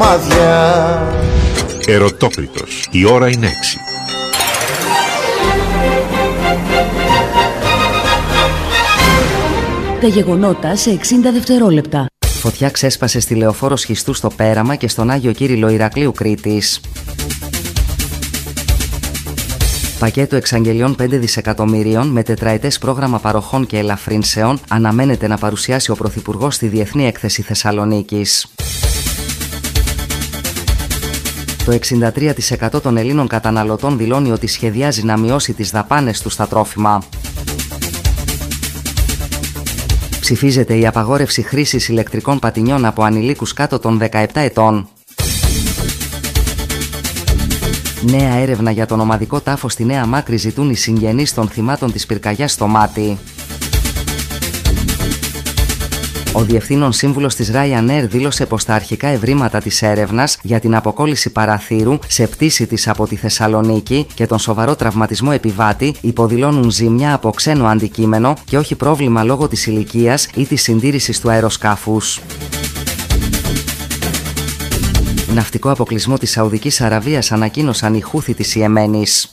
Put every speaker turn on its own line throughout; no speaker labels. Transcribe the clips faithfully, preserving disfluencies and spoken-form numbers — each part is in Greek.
σημάδια.
Ερωτόκριτος. Η ώρα είναι έξι.
Τα γεγονότα σε εξήντα δευτερόλεπτα.
Φωτιά ξέσπασε στη Λεωφόρο Σχιστού στο Πέραμα και στον Άγιο Κύριλλο Ηρακλείου Κρήτης. Πακέτο εξαγγελιών πέντε δισεκατομμυρίων με τετραετές πρόγραμμα παροχών και ελαφρύνσεων αναμένεται να παρουσιάσει ο Πρωθυπουργός στη Διεθνή Έκθεση Θεσσαλονίκης. Το εξήντα τρία τοις εκατό των Ελλήνων καταναλωτών δηλώνει ότι σχεδιάζει να μειώσει τις δαπάνες του στα τρόφιμα. Ψηφίζεται η απαγόρευση χρήσης ηλεκτρικών πατινιών από ανηλίκους κάτω των δεκαεπτά ετών. Νέα έρευνα για τον ομαδικό τάφο στη Νέα Μάκρη ζητούν οι συγγενείς των θυμάτων της πυρκαγιάς στο Μάτι. Ο διευθύνων σύμβουλος της Ryanair δήλωσε πως τα αρχικά ευρήματα της έρευνας για την αποκόλληση παραθύρου σε πτήση της από τη Θεσσαλονίκη και τον σοβαρό τραυματισμό επιβάτη υποδηλώνουν ζημιά από ξένο αντικείμενο και όχι πρόβλημα λόγω της ηλικίας ή της συντήρησης του αεροσκάφους. Ναυτικό αποκλεισμό της Σαουδικής Αραβίας ανακοίνωσαν οι Χούθι της Ιεμένης.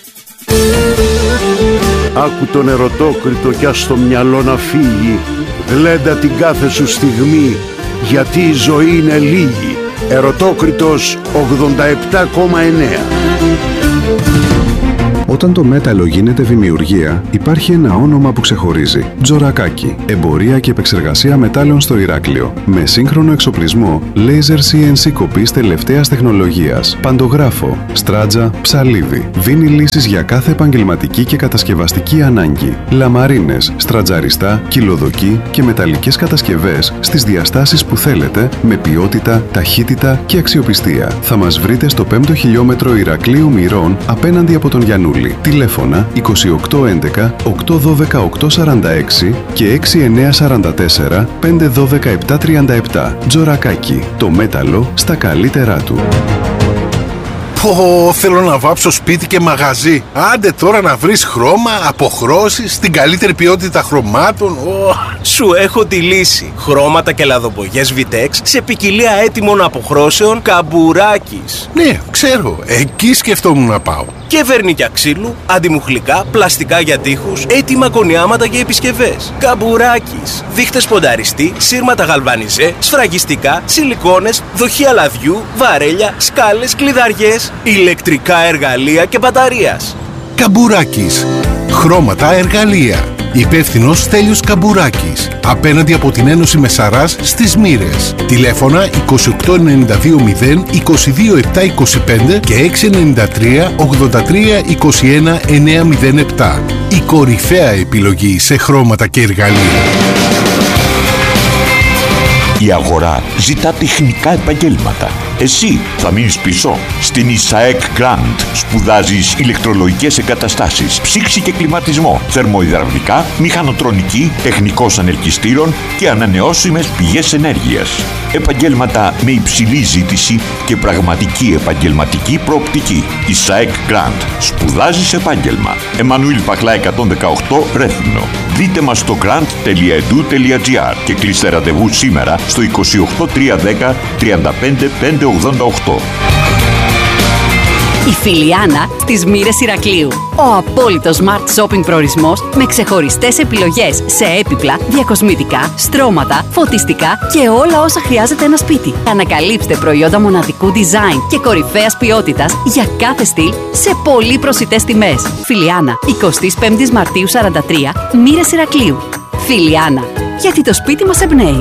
Άκου τον ερωτόκριτο κι ας το μυαλό να φύγει. Γλέντα την κάθε σου στιγμή, γιατί η ζωή είναι λίγη. Ερωτόκριτος ογδόντα επτά κόμμα εννέα.
Όταν το μέταλλο γίνεται δημιουργία, υπάρχει ένα όνομα που ξεχωρίζει. Τζορακάκι. Εμπορία και επεξεργασία μετάλλων στο Ηράκλειο. Με σύγχρονο εξοπλισμό, laser σι εν σι κοπής τελευταίας τεχνολογίας, παντογράφο, στράτζα, ψαλίδι. Δίνει λύσεις για κάθε επαγγελματική και κατασκευαστική ανάγκη. Λαμαρίνες, στρατζαριστά, κυλοδοκή και μεταλλικές κατασκευές στις διαστάσεις που θέλετε, με ποιότητα, ταχύτητα και αξιοπιστία. Θα μας βρείτε στο πέμπτο χιλιόμετρο Ηρακλείου Μυρών απέναντι από τον Γιαννούλη. Τηλέφωνα είκοσι οκτώ έντεκα οκτακόσια δώδεκα οκτακόσια σαράντα έξι και έξι εννιά τέσσερα τέσσερα πέντε ένα δύο επτά τρία επτά. Τζορακάκι. Το μέταλλο στα καλύτερά του.
Πω, θέλω να βάψω σπίτι και μαγαζί. Άντε τώρα να βρεις χρώμα, αποχρώσεις, την καλύτερη ποιότητα χρωμάτων. Oh.
Σου έχω τη λύση. Χρώματα και λαδοπογιές Vitex σε ποικιλία έτοιμων αποχρώσεων Καμπουράκης.
Ναι, ξέρω. Εκεί σκεφτόμουν να πάω.
Και βερνίκια ξύλου, αντιμουχλικά, πλαστικά για τοίχους, έτοιμα κονιάματα για επισκευές. Καμπουράκης. Δείχτες πονταριστή, σύρματα γαλβανιζέ, σφραγιστικά, σιλικόνες, δοχεία λαδιού, βαρέλια, σκάλες, κλειδαριές, ηλεκτρικά εργαλεία και μπαταρίας.
Καμπουράκης. Χρώματα, εργαλεία. Υπεύθυνος Στέλιος Καμπουράκης. Απέναντι από την Ένωση Μεσαράς στις Μοίρες. Τηλέφωνα είκοσι οκτώ ενενήντα δύο μηδέν είκοσι δύο επτά είκοσι πέντε και έξι εννιά τρία ογδόντα τρία είκοσι ένα εννιά μηδέν επτά. Η κορυφαία επιλογή σε χρώματα και εργαλεία.
Η αγορά ζητά τεχνικά επαγγέλματα. Εσύ θα μείνεις πίσω. Στην ΙΣΑΕΚ Grand σπουδάζεις ηλεκτρολογικές εγκαταστάσεις, ψήξη και κλιματισμό, θερμοϊδραυλικά, μηχανοτρονική, τεχνικός ανελκυστήρων και ανανεώσιμες πηγές ενέργειας. Επαγγέλματα με υψηλή ζήτηση και πραγματική επαγγελματική προοπτική. ΙΣΑΕΚ Grand. Σπουδάζεις επάγγελμα. Εμμανουήλ Παχλά εκατόν δεκαοκτώ Ρέθυμνο. Δείτε μας στο grand τελεία e d u τελεία g r και κλείστε ραντεβού σήμερα στο είκοσι οκτώ τριακόσια δέκα τριάντα πέντε πεντακόσια ογδόντα οκτώ.
Η Φιλιάνα στις Μοίρες Ηρακλείου. Ο απόλυτος smart shopping προορισμός με ξεχωριστές επιλογές σε έπιπλα, διακοσμητικά, στρώματα, φωτιστικά και όλα όσα χρειάζεται ένα σπίτι. Ανακαλύψτε προϊόντα μοναδικού design και κορυφαίας ποιότητας για κάθε στυλ σε πολύ προσιτές τιμές. Φιλιάνα, εικοστή πέμπτη Μαρτίου σαράντα τρία, Μοίρες Ηρακλείου. Φιλιάνα, γιατί το σπίτι μας εμπνέει.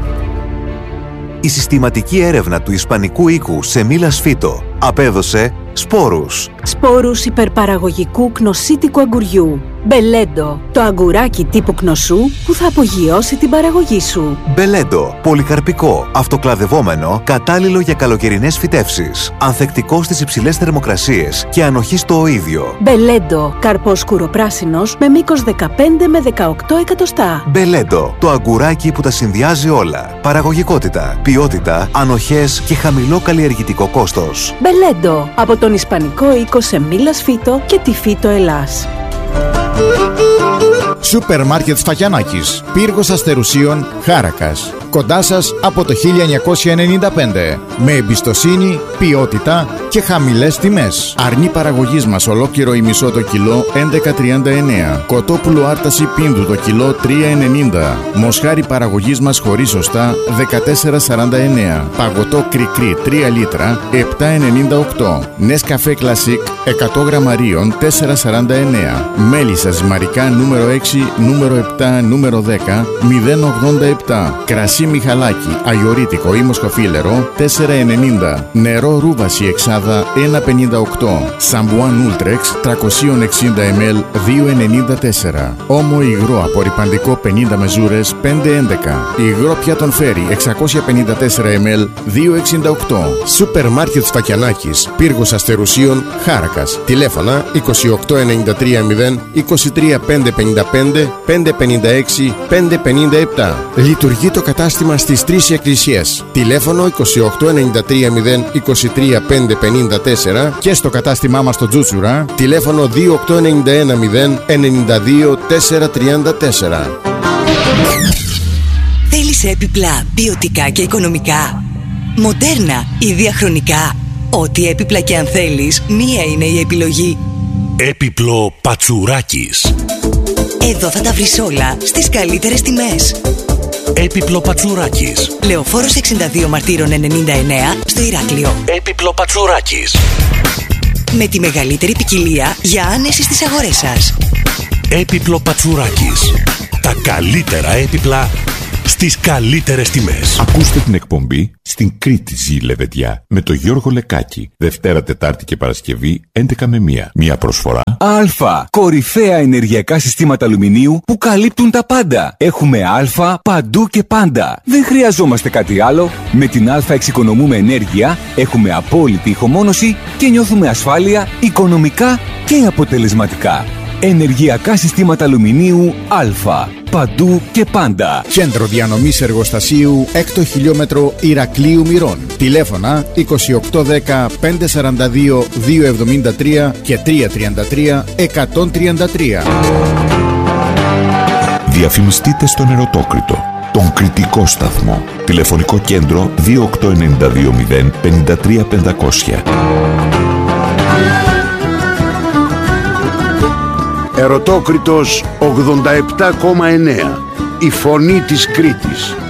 Η συστηματική έρευνα του Ισπανικού οίκου σε Μίλας Φύτο απέδωσε σπόρους.
Σπόρους υπερπαραγωγικού κνοσίτικου αγκουριού. Μπελέντο, το αγκουράκι τύπου κνοσού που θα απογειώσει την παραγωγή σου.
Μπελέντο, πολυκαρπικό, αυτοκλαδευόμενο, κατάλληλο για καλοκαιρινές φυτεύσεις. Ανθεκτικό στις υψηλές θερμοκρασίες και ανοχή στο οΐδιο.
Μπελέντο, καρπός σκουροπράσινος με μήκος δεκαπέντε με δεκαοκτώ εκατοστά.
Μπελέντο, το αγκουράκι που τα συνδυάζει όλα. Παραγωγικότητα, ποιότητα, ανοχές και χαμηλό καλλιεργητικό κόστος.
Μπελέντο, από τον Ισπανικό οίκο σε Μίλας Φύτο και τη Φύτο Ελλάς.
Σούπερ Μάρκετ Σφαγιανάκης, Πύργος Αστερουσίων, Χάρακας.
Κοντά σας από το χίλια εννιακόσια ενενήντα πέντε. Με εμπιστοσύνη, ποιότητα και χαμηλές τιμές. Αρνί παραγωγής μας ολόκληρο ημισό το κιλό έντεκα τριάντα εννέα. Κοτόπουλο άρταση πίνδου το κιλό τρία ενενήντα. Μοσχάρι παραγωγής μας χωρίς οστά δεκατέσσερα σαράντα εννέα. Παγωτό κρικρί τρία λίτρα επτά ενενήντα οκτώ. Νέσκαφέ κλασικ εκατό γραμμαρίων τέσσερα σαράντα εννέα. Μέλισσα ζυμαρικά νούμερο έξι, νούμερο επτά, νούμερο δέκα μηδέν ογδόντα επτά. Κρασί Μιχαλάκι αγιορίτικο ή μοσχοφίλερο τέσσερα ενενήντα. Νερό ρούβαση εξάδα ένα πενήντα οκτώ. Σαμπουάν Ούλτρεξ τριακόσια εξήντα μιλιλίτρα δύο ενενήντα τέσσερα. Όμο υγρό απορρυπαντικό πενήντα μεζούρες πέντε έντεκα. Υγρό πιάτον φέρι εξακόσια πενήντα τέσσερα μιλιλίτρα δύο εξήντα οκτώ. Σούπερ μάρκετ Φακιανάκης, πύργος Αστερουσίων, Χάρακας. Τηλέφωνα είκοσι οκτώ ενενήντα τρία μηδέν είκοσι τρία πεντακόσια πενήντα πέντε πεντακόσια πενήντα έξι πεντακόσια πενήντα επτά. Λειτουργεί το κατάστημα στις τρεις εκκλησίες. Τηλέφωνο είκοσι οκτώ ενενήντα τρία μηδέν είκοσι τρία πεντακόσια πενήντα τέσσερα και στο κατάστημά μας στο Τζούτσουρα. Τηλέφωνο δύο οκτώ ενενήντα ένα μηδέν ενενήντα δύο τετρακόσια τριάντα τέσσερα.
Θέλεις έπιπλα ποιοτικά και οικονομικά, μοντέρνα ή διαχρονικά? Ό,τι έπιπλα και αν θέλεις, μία είναι η επιλογή.
Έπιπλο Πατσουράκης.
Εδώ θα τα βρεις όλα στις καλύτερες τιμές.
Έπιπλο Πατσουράκης.
Λεωφόρος εξήντα δύο Μαρτύρων ενενήντα εννέα στο Ηράκλειο.
Έπιπλο Πατσουράκης.
Με τη μεγαλύτερη ποικιλία για άνεση στις αγορές σας.
Έπιπλο Πατσουράκης. Τα καλύτερα έπιπλα στις καλύτερες τιμές.
Ακούστε την εκπομπή «Στην Κρήτη ζει η Λεβεντιά» με τον Γιώργο Λεκάκη. Δευτέρα, Τετάρτη και Παρασκευή έντεκα με μία. Μία προσφορά
Α. Κορυφαία ενεργειακά συστήματα αλουμινίου που καλύπτουν τα πάντα. Έχουμε Α παντού και πάντα. Δεν χρειαζόμαστε κάτι άλλο. Με την Α εξοικονομούμε ενέργεια, έχουμε απόλυτη ηχομόνωση και νιώθουμε ασφάλεια οικονομικά και αποτελεσματικά. Ενεργειακά συστήματα αλουμινίου Α. Παντού και πάντα.
Κέντρο διανομής εργοστασίου έκτο χιλιόμετρο Ηρακλείου Μυρών. Τηλέφωνα είκοσι οκτώ δέκα πεντακόσια σαράντα δύο διακόσια εβδομήντα τρία και τριακόσια τριάντα τρία εκατόν τριάντα τρία.
Διαφημιστείτε στον Ερωτόκριτο, τον κριτικό σταθμό. Τηλεφωνικό κέντρο δύο οκτώ εννιά δύο μηδέν πενήντα τρία πεντακόσια.
Ερωτόκριτος ογδόντα επτά κόμμα εννέα. Η φωνή της Κρήτης.